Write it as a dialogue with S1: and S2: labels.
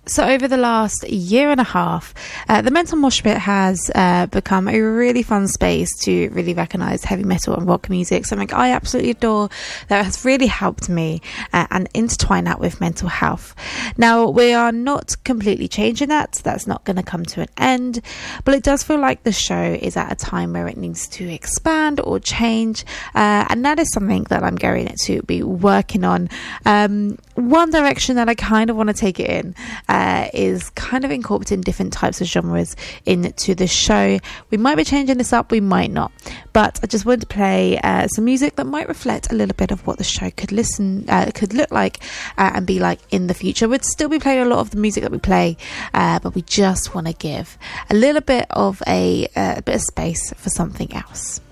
S1: So over the last year and a half, the Mental Mosh Pit has become a really fun space to really recognise heavy metal and rock music, something I absolutely adore, that has really helped me and intertwine that with mental health. Now, we are not completely changing that. That's not going to come to an end, but it does feel like the show is at a time where it needs to expand or change, and that is something that I'm going to be working on. One direction that I kind of want to take it in is kind of incorporating different types of genres into the show. We might be changing this up, we might not, but I just wanted to play some music that might reflect a little bit of what the show could look like and be like in the future. We'd still be playing a lot of the music that we play, but we just want to give a little bit of a bit of space for something else.